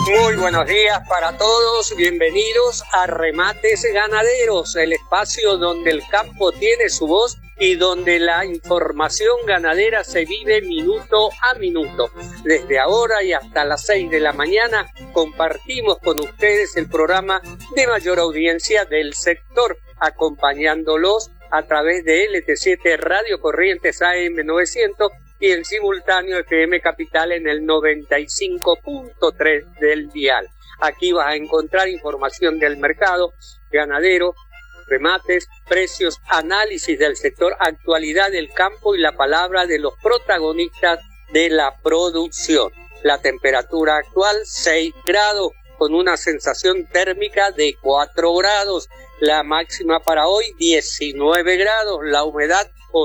Muy buenos días para todos, bienvenidos a Remates Ganaderos, el espacio donde el campo tiene su voz y donde la información ganadera se vive minuto a minuto. Desde ahora y hasta las 6 de la mañana compartimos con ustedes el programa de mayor audiencia del sector, acompañándolos a través de LT7 Radio Corrientes AM 900 y en simultáneo FM Capital en el 95.3 del dial. Aquí vas a encontrar información del mercado ganadero, remates, precios, análisis del sector, actualidad del campo y la palabra de los protagonistas de la producción. La temperatura actual 6 grados con una sensación térmica de 4 grados. La máxima para hoy 19 grados, la humedad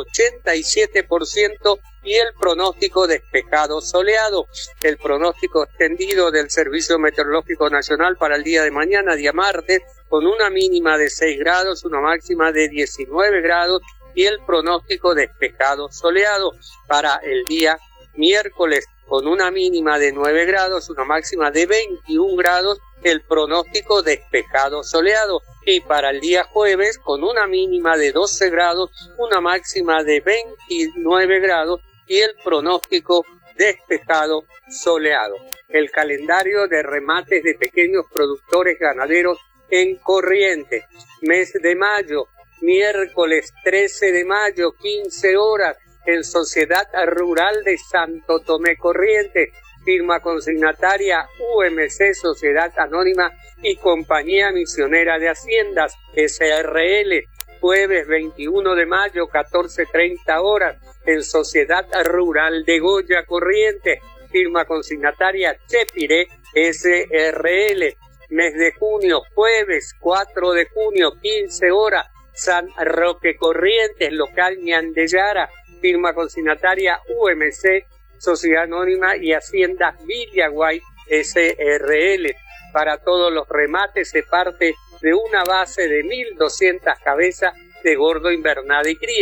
87% y el pronóstico despejado soleado. El pronóstico extendido del Servicio Meteorológico Nacional para el día de mañana, día martes, con una mínima de 6 grados, una máxima de 19 grados y el pronóstico despejado soleado para el día miércoles, con una mínima de 9 grados, una máxima de 21 grados, el pronóstico despejado soleado. Y para el día jueves, con una mínima de 12 grados, una máxima de 29 grados y el pronóstico despejado soleado. El calendario de remates de pequeños productores ganaderos en Corrientes. Mes de mayo, miércoles 13 de mayo, 15 horas, en Sociedad Rural de Santo Tomé Corrientes. Firma consignataria UMC Sociedad Anónima y Compañía Misionera de Haciendas, SRL. Jueves 21 de mayo, 14:30 horas, en Sociedad Rural de Goya Corrientes. Firma consignataria Chepire, SRL. Mes de junio, jueves 4 de junio, 15 horas, San Roque Corrientes, local Ñandellara. Firma consignataria UMC Sociedad Anónima y Haciendas Villaguay, SRL. Para todos los remates se parte de una base de 1.200 cabezas de gordo invernada y cría.